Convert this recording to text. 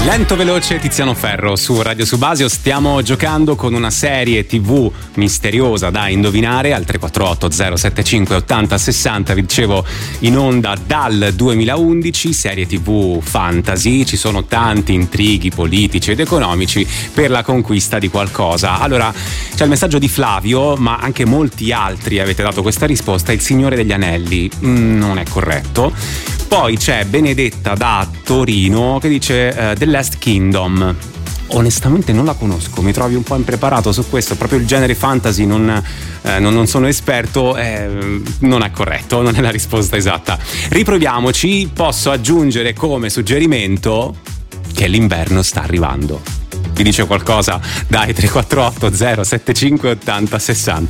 Lento veloce Tiziano Ferro su Radio Subasio. Stiamo giocando con una serie TV misteriosa da indovinare al 348 075 80 60. Vi dicevo, in onda dal 2011, serie TV fantasy. Ci sono tanti intrighi politici ed economici per la conquista di qualcosa. Allora, c'è il messaggio di Flavio, ma anche molti altri avete dato questa risposta: Il Signore degli Anelli. Non è corretto. Poi c'è Benedetta da Torino che dice The Last Kingdom. Onestamente non la conosco, mi trovi un po' impreparato su questo, proprio il genere fantasy non sono esperto, non è corretto, non è la risposta esatta. Riproviamoci. Posso aggiungere come suggerimento che l'inverno sta arrivando. Vi dice qualcosa? Dai, 348 075 80 60.